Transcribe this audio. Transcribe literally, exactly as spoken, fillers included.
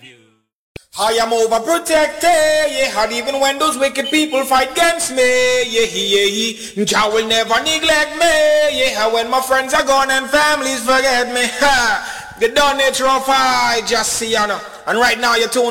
I am overprotected, yeah, and even when those wicked people fight against me, yeah, yeah, yeah, Jah will never neglect me, yeah, when my friends are gone and families forget me, ha, the done nature of I just see, you know, and right now you're tuned